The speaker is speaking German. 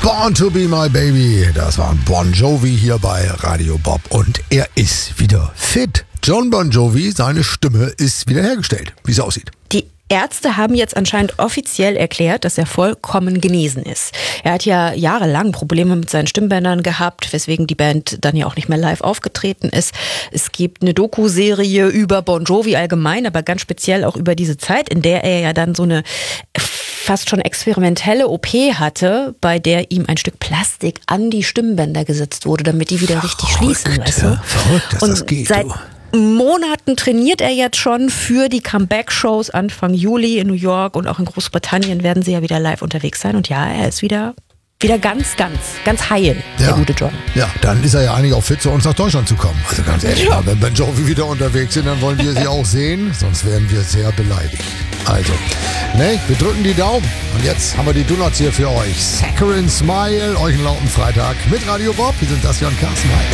Born to be my baby. Das war Bon Jovi hier bei Radio Bob und er ist wieder fit. John Bon Jovi, seine Stimme ist wiederhergestellt, wie es aussieht. Die Ärzte haben jetzt anscheinend offiziell erklärt, dass er vollkommen genesen ist. Er hat ja jahrelang Probleme mit seinen Stimmbändern gehabt, weswegen die Band dann ja auch nicht mehr live aufgetreten ist. Es gibt eine Doku-Serie über Bon Jovi allgemein, aber ganz speziell auch über diese Zeit, in der er ja dann so eine fast schon experimentelle OP hatte, bei der ihm ein Stück Plastik an die Stimmbänder gesetzt wurde, damit die wieder richtig schließen. Weißt du? Verrückt, dass das geht. Seit Monaten trainiert er jetzt schon für die Comeback-Shows Anfang Juli in New York und auch in Großbritannien werden sie ja wieder live unterwegs sein. Und ja, er ist wieder ganz heil, der gute John. Ja, dann ist er ja eigentlich auch fit, zu uns nach Deutschland zu kommen. Also ganz ehrlich, wenn Bon Jovi wieder unterwegs sind, dann wollen wir sie auch sehen, sonst werden wir sehr beleidigt. Also, wir drücken die Daumen. Und jetzt haben wir die Donuts hier für euch. Saccharine Smile, euch einen lauten Freitag mit Radio Bob. Wir sind das Jan Carsten.